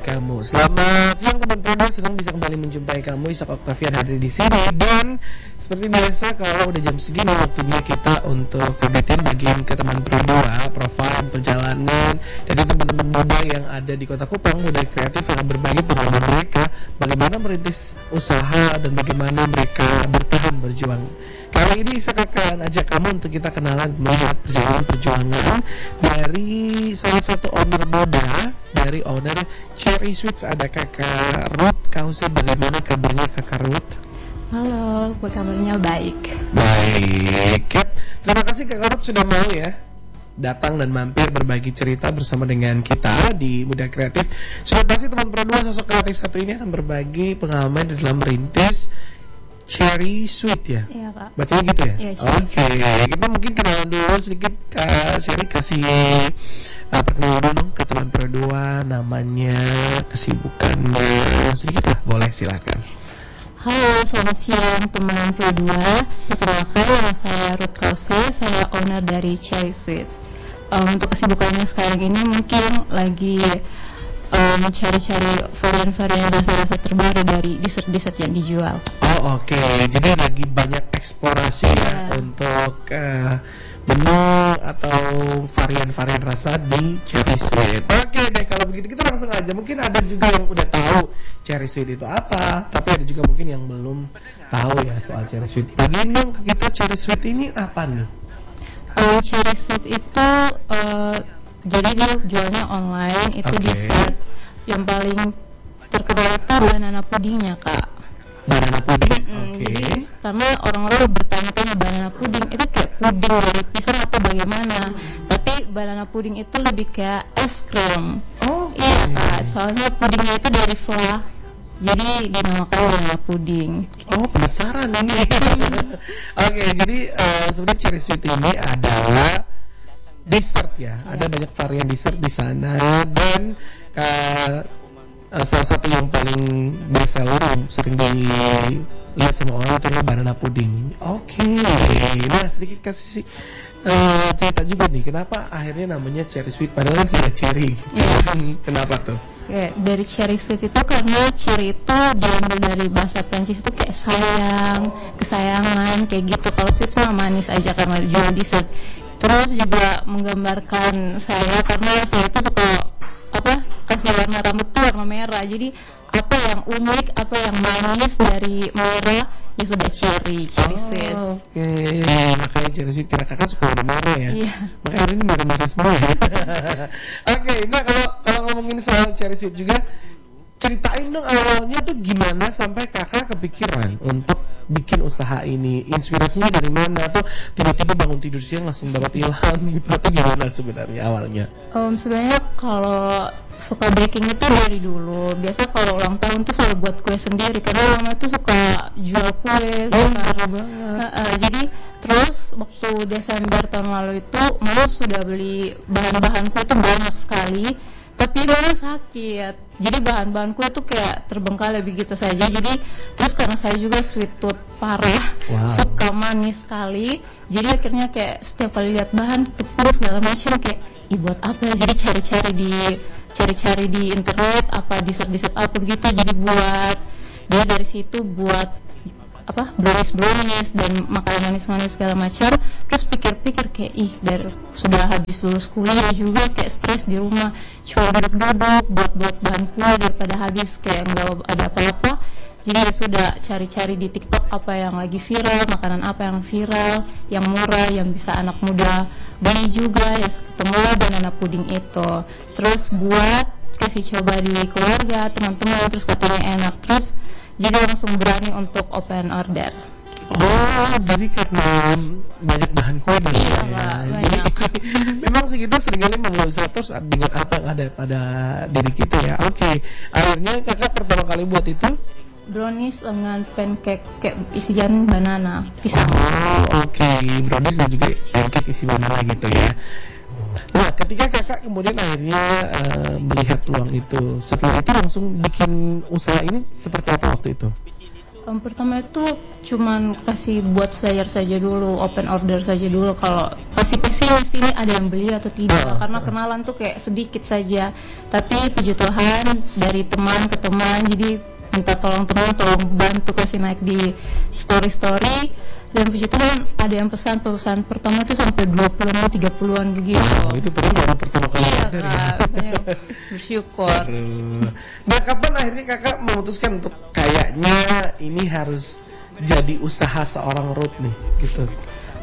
kamu. Selamat siang teman-teman, senang bisa kembali menjumpai kamu. Ishak Octavian hadir di sini dan seperti biasa kalau udah jam segini waktunya kita untuk updatein bagian ke teman Pro 2 profil perjalanan dari teman-teman muda yang ada di Kota Kupang, muda kreatif yang berbagi pengalaman mereka, bagaimana merintis usaha dan bagaimana mereka bertahan berjuang. Kali ini saya akan ajak kamu untuk kita kenalan melihat perjalanan dari salah satu owner muda, dari owner Cherry Sweets. Ada Kakak Ruth Kausi. Bagaimana kabarnya Kakak Ruth? Halo, kabarnya baik. Baik. Terima kasih Kakak Ruth sudah mau ya datang dan mampir berbagi cerita bersama dengan kita di Muda Kreatif. Sudah pasti teman Pro 2 sosok kreatif satu ini akan berbagi pengalaman di dalam merintis Cherry Sweet ya? Iya Kak. Bacanya gitu ya? Iya, Oke, kita mungkin kenalan dulu sedikit. Kak Cherry kasih perkenalan dulu dong ke teman Pro 2, namanya, kesibukannya sedikit lah, boleh silakan. Halo, selamat siang teman Pro 2. Perkenalkan, nama saya Ruth Kausi, saya owner dari Cherry Sweet. Untuk kesibukannya sekarang ini mungkin lagi mencari-cari varian-varian rasa-rasa terbaru dari dessert-dessert yang dijual. Oh oke. Jadi lagi banyak eksplorasi ya untuk menu atau varian-varian rasa di Cherry Sweet. Oke deh, kalau begitu kita langsung aja. Mungkin ada juga yang udah tahu Cherry Sweet itu apa, tapi ada juga mungkin yang belum tahu ya soal Cherry Sweet. Bagian dong ke kita, Cherry Sweet ini apa nih? Cherry Sweet itu jadi dia jualnya online, itu dessert yang paling terkenal itu banana pudingnya Kak. Banana puding, Jadi karena orang-orang bertanya-tanya banana puding itu kayak puding dari pisang atau bagaimana, tapi banana puding itu lebih kayak es krim. Iya Kak, soalnya pudingnya itu dari fla, jadi dinamakan banana puding. Oh penasaran ini. Oke, jadi sebenarnya Cherry Sweet ini adalah dessert ya. Ada banyak varian dessert di sana dan salah satu yang paling best seller yang sering dilihat sama orang itu adalah banana pudding. Oke. Nah sedikit kasih cerita juga nih, kenapa akhirnya namanya Cherry Sweet padahal kan tidak cherry. Kenapa tuh? Dari Cherry Sweet itu karena cherry itu diambil dari bahasa Prancis itu kayak sayang, kesayangan kayak gitu. Kalau sweet mah manis aja karena jual dessert. Terus juga menggambarkan saya karena saya itu suka kasih warna rambut tuh warna merah. Jadi apa yang unik, apa yang manis dari merah ya sudah cherry sweet. Oke. Makanya Cherry Sweet karena kakak suka warna merah ya. Iya. Makanya ini merah-merah semua ya. Oke, nah kalau ngomongin soal Cherry Sweet juga, ceritain dong awalnya tuh gimana sampai kakak kepikiran untuk bikin usaha ini. Inspirasinya dari mana? Atau tiba-tiba bangun tidur siang langsung dapat ilham gitu, atau gimana sebenarnya awalnya? Sebenarnya kalau suka baking itu dari dulu. Biasa kalau ulang tahun tuh selalu buat kue sendiri karena mama tuh suka jual kue. Jadi terus waktu Desember tahun lalu itu mama sudah beli bahan-bahan kue itu banyak sekali. Tapi mama sakit, jadi bahan-bahan kue tuh kayak terbengkalai begitu saja. Jadi terus karena saya juga sweet tooth parah, suka manis sekali. Jadi akhirnya kayak setiap kali lihat bahan tepung segala macam kayak buat apa ya? Jadi cari-cari di internet apa dessert apa begitu. Jadi buat dia dari situ buat brownies dan makanan manis-manis segala macam. Terus pikir-pikir kayak dari sudah habis lulus kuliah juga kayak stres di rumah, cuma duduk-duduk buat bahan kue daripada habis kayak nggak ada apa-apa. Jadi ya sudah cari-cari di TikTok apa yang lagi viral, makanan apa yang viral, yang murah, yang bisa anak muda beli juga. Ya ketemulah banana pudding itu. Terus buat kasih coba di keluarga, teman-teman, terus katanya enak. Terus jadi langsung berani untuk open order. Oh, jadi karena banyak bahan kue dan banyak. Memang sih kita seringkali memulai usaha terus dengan apa yang ada pada diri kita ya. Oke. Akhirnya kakak pertama kali buat itu brownies dengan pancake kayak isian banana pisang. Oh, oke. Brownies dan juga pancake isi banana gitu ya. Nah, ketika kakak kemudian akhirnya melihat peluang itu, setelah itu langsung bikin usaha ini seperti apa waktu itu? Pertama itu cuman kasih buat flyer saja dulu, open order saja dulu. Kalau pasti sini ada yang beli atau tidak, karena kenalan tuh kayak sedikit saja. Tapi puji Tuhan dari teman ke teman, jadi minta tolong teman, tolong bantu kasih naik di story, dan puji Tuhan ada yang pesan pertama tuh sampai 20-an 30-an begitu. Wow, itu baru pertama kali. Iya Kak, banyak bersyukur. Nah, kapan akhirnya kakak memutuskan untuk kayaknya ini harus jadi usaha seorang Ruth nih gitu?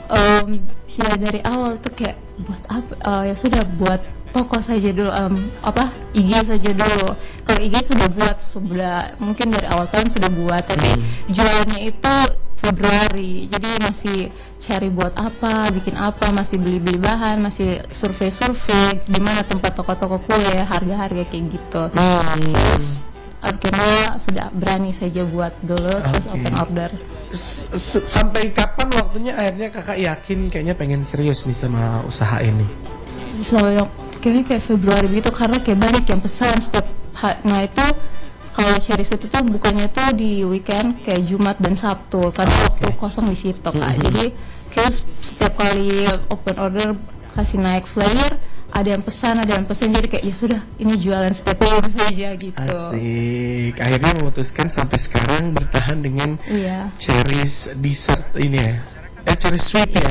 Ya dari awal tuh kayak buat apa, ya sudah buat toko saja dulu, IG saja dulu. Kalau IG sudah mungkin dari awal tahun sudah buat, tapi jualannya itu Februari, jadi masih cari buat apa, bikin apa, masih beli bahan, masih survei di mana tempat toko-toko kue, harga-harga kayak gitu. Akhirnya sudah berani saja buat dulu, terus open order. Sampai kapan waktunya akhirnya kakak yakin kayaknya pengen serius nih sama usaha ini? Kayaknya kayak Februari gitu, karena kayak banyak yang pesan setiap nah itu kalau Cherries itu tuh bukannya tuh di weekend kayak Jumat dan Sabtu, karena waktu kosong di situ Kak. Jadi terus setiap kali open order kasih naik flyer, ada yang pesan, jadi kayak ya sudah ini jualan setiap minggu saja gitu. Asik. Akhirnya memutuskan sampai sekarang bertahan dengan Cherries dessert ini ya. Cherries sweet ya.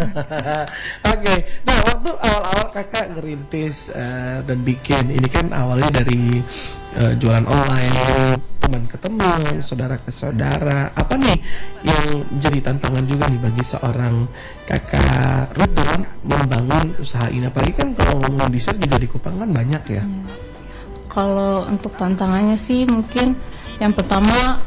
Oke. Nah, waktu awal-awal kakak ngerintis dan bikin ini kan awalnya dari jualan online, teman ke teman, saudara ke saudara. Apa nih yang jadi tantangan juga nih bagi seorang kakak Ruth dalam membangun usaha ini? Apalagi kan kalau ngomong dessert juga di Kupang kan banyak ya. Kalau untuk tantangannya sih mungkin yang pertama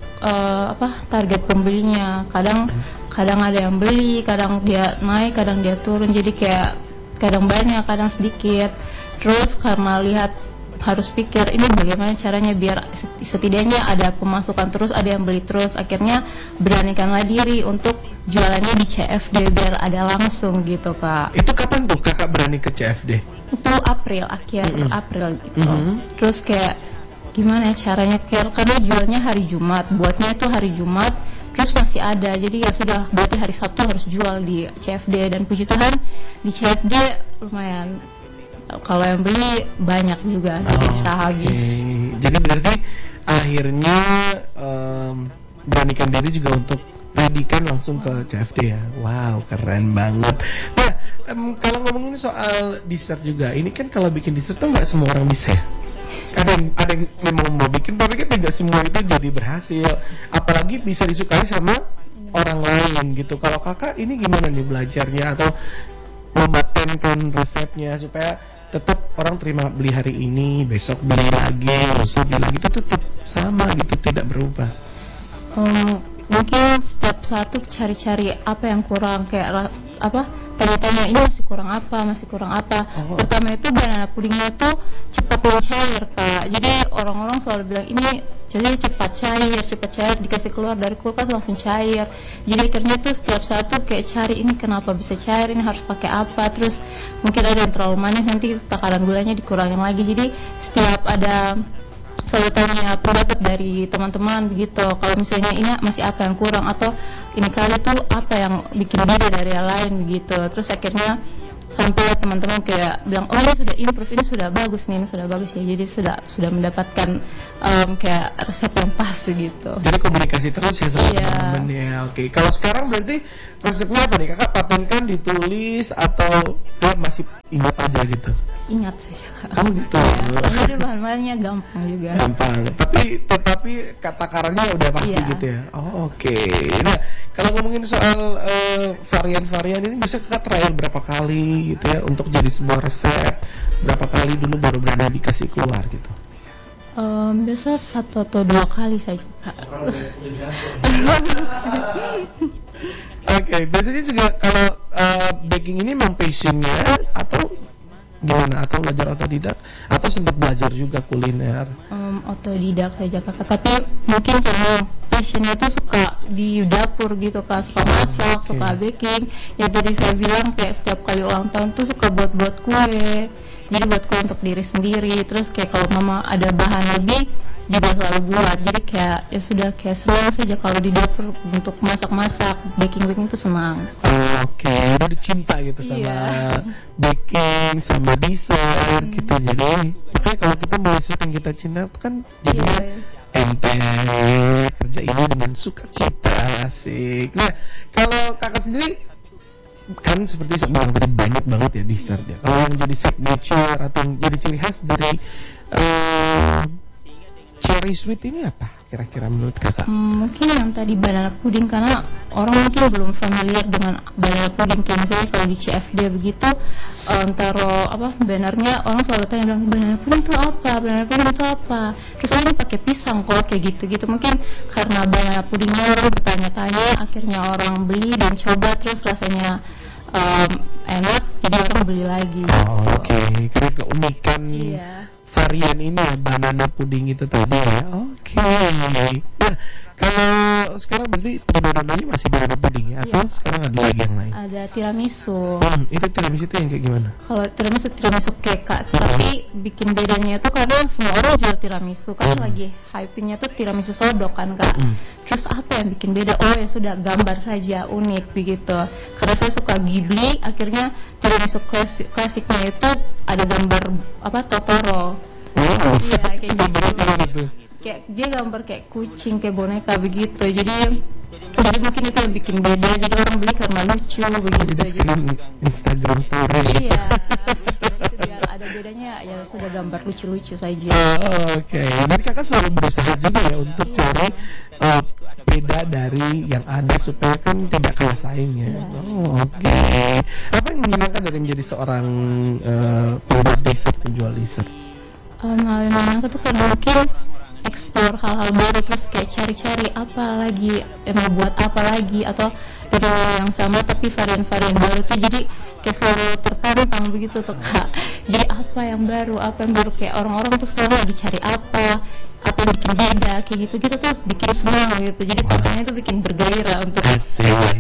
target pembelinya. Kadang ada yang beli, kadang dia naik, kadang dia turun, jadi kayak kadang banyak, kadang sedikit. Terus karena lihat, harus pikir ini bagaimana caranya biar setidaknya ada pemasukan terus, ada yang beli terus. Akhirnya beranikanlah diri untuk jualannya di CFD biar ada langsung gitu Kak. Itu kapan tuh kakak berani ke CFD? Itu akhir April gitu. Terus kayak gimana caranya, karena jualnya hari Jumat, buatnya itu hari Jumat, terus masih ada, jadi ya sudah, berarti hari Sabtu harus jual di CFD. Dan puji Tuhan di CFD lumayan, kalau yang beli banyak juga, jadi bisa habis. Jadi berarti akhirnya beranikan diri juga untuk ready-kan langsung ke CFD ya. Wow, keren banget. Nah, kalau ngomongin soal dessert juga, ini kan kalau bikin dessert tuh nggak semua orang bisa ya. Ada yang memang mau bikin, tapi kan tidak semua itu jadi berhasil. Apalagi bisa disukai sama orang lain gitu. Kalau kakak ini gimana nih belajarnya atau mematenkan resepnya supaya tetap orang terima beli hari ini, besok beli lagi, lusa beli lagi, itu tetap sama gitu, tidak berubah. Mungkin setiap satu cari-cari apa yang kurang, kayak tanya-tanya ini masih kurang apa. Pertama itu banana pudingnya tuh cepat mencair Kak, jadi orang-orang selalu bilang ini jadi cepat cair, dikasih keluar dari kulkas langsung cair. Jadi akhirnya tuh setiap satu kayak cari ini kenapa bisa cair, ini harus pakai apa. Terus mungkin ada yang terlalu manis, nanti takaran gulanya dikurangin lagi. Jadi setiap ada selalu tanya pendapat dari teman-teman begitu, kalau misalnya ini masih apa yang kurang, atau ini kali tuh apa yang bikin beda dari yang lain begitu. Terus akhirnya sampai teman-teman kayak bilang, oh ini sudah improve, ini sudah bagus ya, jadi sudah mendapatkan kayak resep yang pas gitu. Jadi komunikasi terus ya sama teman-teman ya. Oke. Kalau sekarang berarti resepnya apa nih kakak, patenkan, ditulis, atau masih ingat aja gitu? Ingat saja Kak. Oh gitu. Jadi bahan-bahannya gampang juga. Gampang. Tetapi takarannya udah pasti gitu ya. Oh oke. Nah, kalau ngomongin soal varian-varian ini bisa kakak trial berapa kali gitu ya untuk jadi sebuah resep? Berapa kali dulu baru berani dikasih keluar gitu? Biasa 1 atau 2 kali saja Kak. Oke, biasanya juga kalau baking ini memang passionnya atau gimana? Atau belajar otodidak? Atau sempat belajar juga kuliner? Otodidak saja Kak, tapi mungkin karena passionnya itu suka di dapur gitu Kak, suka masak, suka baking. Ya tadi saya bilang kayak setiap kali ulang tahun tuh suka buat kue. jadi buatku untuk diri sendiri. Terus kayak kalau mama ada bahan lebih juga selalu buat, jadi kayak ya sudah kayak senang saja kalau di dapur untuk masak-masak, baking itu senang. Oke, udah cinta gitu sama Iya. baking, sama desain gitu. Jadi makanya kalau kita mau sesuatu yang kita cinta itu kan jadi Iya. enteng, kerja ini dengan sukacita, asik. Nah, kalau kakak sendiri kan seperti saya bilang tadi banyak banget ya dessert ya. Kalau yang jadi signature atau yang jadi ciri khas dari cherry sweet ini apa kira-kira menurut kakak? Mungkin yang tadi banana pudding, karena orang mungkin belum familiar dengan banana pudding. Kayak misalnya kalau di CFD begitu taruh apa bannernya, orang selalu tanya bilang banana pudding itu apa, banana pudding itu apa, terus orang pakai pisang kalau kayak gitu mungkin karena banana puddingnya orang bertanya-tanya, akhirnya orang beli dan coba, terus rasanya enak, jadi orang beli lagi. Oke. Karena keunikan Iya. varian ini ya banana pudding itu tadi ya. Oke. Nah, kalau sekarang berarti predominannya masih banana pudding ya, atau Iya. sekarang ada lagi yang lain? Ada tiramisu. Itu tiramisu itu yang kayak gimana? Kalau tiramisu cake Kak, tapi bikin bedanya itu karena semua orang jual tiramisu kan, lagi hype-nya tuh tiramisu sodok kan Kak. Terus apa yang bikin beda? Oh ya sudah, gambar saja unik begitu. Karena saya suka Ghibli, akhirnya tiramisu klasiknya itu ada gambar apa Totoro. Wow. Iya kayak Gambarnya gitu. gimana tuh? Kayak dia gambar kayak kucing, kayak boneka begitu. Jadi mungkin itu yang bikin beda. Jadi orang beli karena lucu begitu. Jadi screen Instagram story. Iya, itu biar ada bedanya, ya sudah gambar lucu-lucu saja. Oke. Jadi kakak selalu berusaha juga ya untuk Iya. cari beda dari yang ada supaya kan tidak kalah saingnya. Iya. Oke. Apa yang menyenangkan dari menjadi seorang pembuat dessert, penjual dessert? Hal yang menyenangkan tuh karena mungkin explore hal-hal baru, terus kayak cari-cari apa lagi, mau buat apa lagi, atau dari yang sama tapi varian-varian baru tuh, jadi kayak selalu tertantang begitu tuh Kak. Jadi apa yang baru kayak orang-orang tuh sekarang lagi cari apa yang bikin beda kayak gitu tuh bikin senang gitu. Jadi katanya tuh bikin bergairah untuk Asik.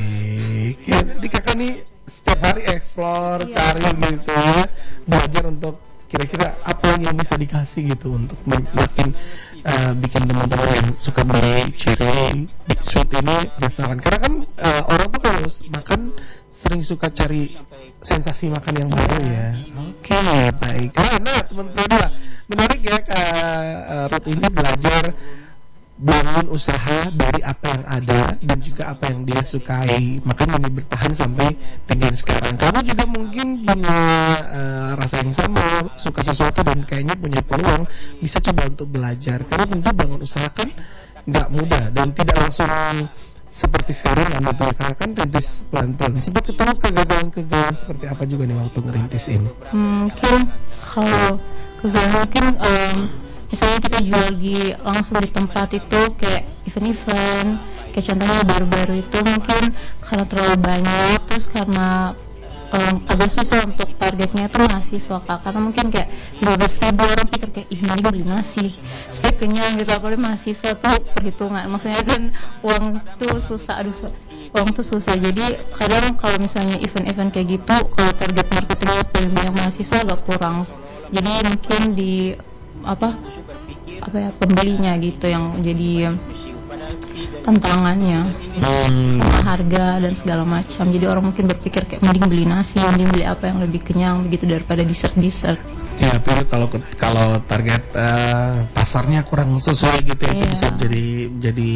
Ya, jadi kakak nih setiap hari explore, Iya. cari gitu ya, belajar untuk kira-kira apa yang bisa dikasih gitu untuk makin bikin teman-teman yang suka beli cherry sweet ini penasaran. Karena kan orang tuh kalau makan sering suka cari sensasi makan yang baru ya. Oke, baik. Nah, teman-teman, menarik ya Kak Ruth ini belajar bangun usaha dari apa yang ada dan juga apa yang dia sukai, makanya ini bertahan sampai dengan sekarang. Kamu juga mungkin punya rasa yang sama, suka sesuatu dan kayaknya punya peluang, bisa coba untuk belajar, karena tentu bangun usaha kan nggak mudah dan tidak langsung seperti sekarang kan, karena kan rintis pelan-pelan. Sempat ketemu kegagalan seperti apa juga nih waktu ngerintis ini? mungkin kalau mungkin misalnya kita jual langsung di tempat itu, kayak event-event, kayak contohnya baru-baru itu mungkin karena terlalu banyak, terus karena agak susah untuk targetnya tuh mahasiswa Kak, karena mungkin kayak 15.000 orang pikir kayak ih mending beli nasi supaya kenyang gitu, apalagi mahasiswa tuh perhitungan, maksudnya kan uang tuh susah, uang tuh susah. Jadi kadang kalau misalnya event-event kayak gitu, kalau target marketingnya paling banyak mahasiswa agak kurang, jadi mungkin di apa ya pembelinya gitu yang jadi tantangannya, sama harga dan segala macam. Jadi orang mungkin berpikir kayak mending beli nasi, mending beli apa yang lebih kenyang begitu daripada dessert. Ya, tapi kalau target pasarnya kurang sesuai gitu ya, itu Iya. bisa jadi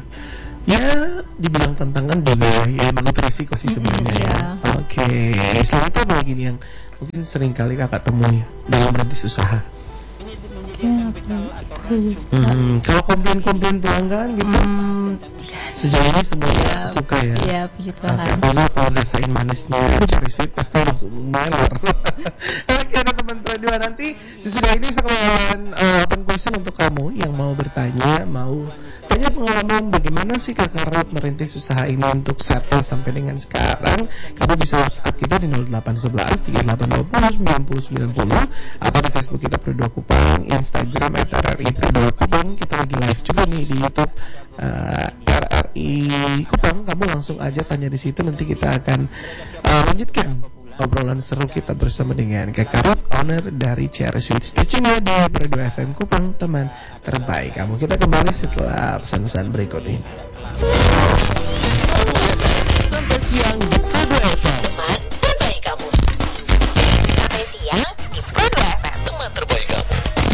ya dibilang tantangan juga ya, menurut risiko sih sebenarnya. Iya. Oke, selain itu apa lagi nih yang mungkin sering kali kakak temui dalam merintis usaha? Mungkin apa itu bisa. Kalau komplain pelanggan gitu, sejauh ini semuanya suka ya. Iya, puji Tuhan. Apalagi kalau rasain manisnya cherry sweet pasti langsung meler. Oke, teman-teman dua, nanti sesudah ini saya akan open question untuk kamu yang mau bertanya, mau tanya pengalaman bagaimana sih Kakak Ruth merintis usaha ini untuk settle sampai dengan sekarang. Kamu bisa WhatsApp kita di 0811 3820 9090 atau di Facebook kita Pro2 Kupang, Instagram @RRI Pro2 Kupang. Kita lagi live juga nih di YouTube RRI Kupang. Kamu langsung aja tanya di situ, nanti kita akan lanjutkan obrolan seru kita bersama dengan Kakak Ruth. owner dari Cherry Sweet. Stay tune ya di Radio FM Kupang, teman terbaik kamu. Kita kembali setelah pesan-pesan berikut ini.